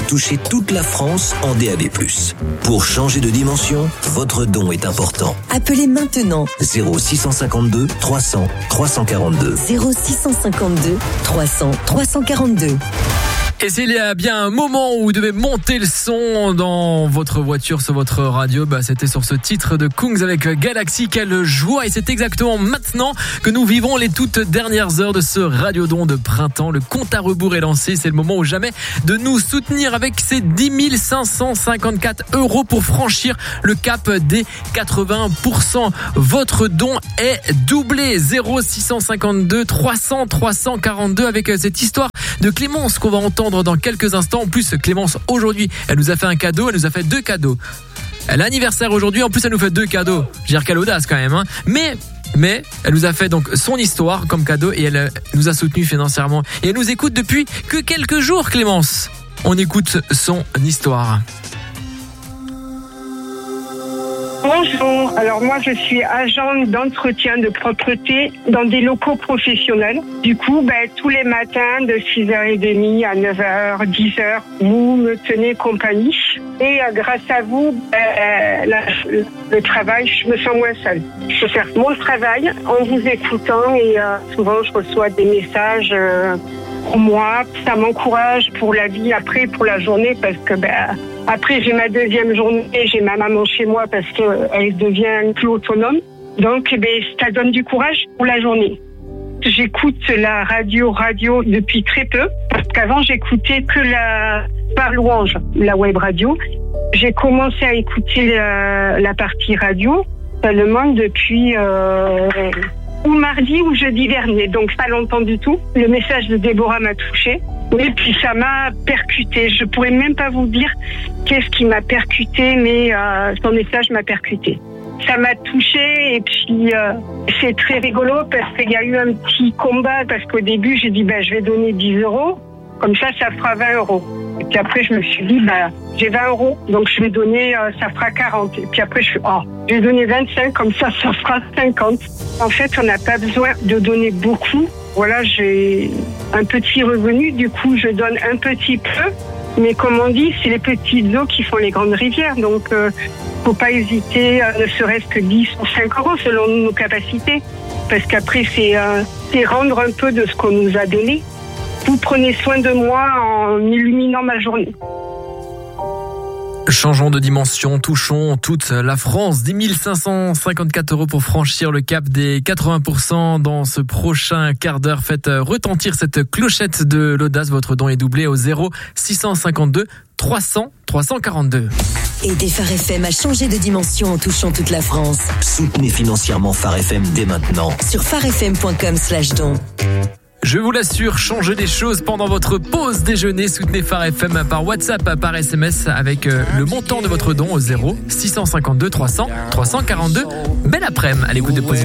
toucher toute la France en DAB+. Pour changer de dimension, votre don est important. Appelez maintenant 0652 300 342. 0652 300 342. Et s'il y a bien un moment où vous devez monter le son dans votre voiture, sur votre radio, c'était sur ce titre de Kungs avec Galaxy. Quelle joie! Et c'est exactement maintenant que nous vivons les toutes dernières heures de ce Radiodon de printemps. Le compte à rebours est lancé. C'est le moment ou jamais de nous soutenir avec ces 10 554 € pour franchir le cap des 80%. Votre don est doublé. 0652 300 342 avec cette histoire de Clémence qu'on va entendre dans quelques instants. En plus, Clémence, aujourd'hui, elle nous a fait un cadeau, elle nous a fait 2 cadeaux. Elle a anniversaire aujourd'hui, en plus elle nous fait 2 cadeaux. Je veux dire, quelle audace quand même, hein. Mais elle nous a fait donc son histoire comme cadeau et elle nous a soutenus financièrement. Et elle nous écoute depuis que quelques jours, Clémence. On écoute son histoire. Bonjour, alors moi je suis agent d'entretien de propreté dans des locaux professionnels. Du coup, tous les matins de 6h30 à 9h, 10h, vous me tenez compagnie. Et grâce à vous, le travail, je me sens moins seule. Je peux faire mon travail en vous écoutant et souvent je reçois des messages pour moi. Ça m'encourage pour la vie après, pour la journée parce que après, j'ai ma deuxième journée, j'ai ma maman chez moi parce qu'elle devient plus autonome. Donc, ça donne du courage pour la journée. J'écoute la radio depuis très peu parce qu'avant, j'écoutais que par louange, la web radio. J'ai commencé à écouter la partie radio seulement depuis ou mardi ou jeudi dernier, donc pas longtemps du tout. Le message de Déborah m'a touchée. Et puis ça m'a percuté. Je pourrais même pas vous dire qu'est-ce qui m'a percuté, mais son message m'a percuté. Ça m'a touchée et puis c'est très rigolo parce qu'il y a eu un petit combat parce qu'au début j'ai dit je vais donner 10 €, comme ça fera 20 €. Et puis après je me suis dit j'ai 20 €, donc je vais donner, ça fera 40. Et puis après je vais donner 25, comme ça fera 50. En fait on n'a pas besoin de donner beaucoup. Voilà, j'ai un petit revenu, du coup je donne un petit peu, mais comme on dit, c'est les petites eaux qui font les grandes rivières, donc faut pas hésiter, ne serait-ce que 10 ou 5 € selon nos capacités, parce qu'après c'est rendre un peu de ce qu'on nous a donné. Vous prenez soin de moi en illuminant ma journée. Changeons de dimension, touchons toute la France. 10 554 € pour franchir le cap des 80% dans ce prochain quart d'heure. Faites retentir cette clochette de l'audace. Votre don est doublé au 0652 300 342. Aidez Phare FM à changer de dimension en touchant toute la France. Soutenez financièrement Phare FM dès maintenant. Sur pharefm.com/don. Je vous l'assure, changez des choses pendant votre pause déjeuner. Soutenez Phare FM par WhatsApp, par SMS avec le montant de votre don au 0652 300 342. Belle après-midi à l'écoute de Positive.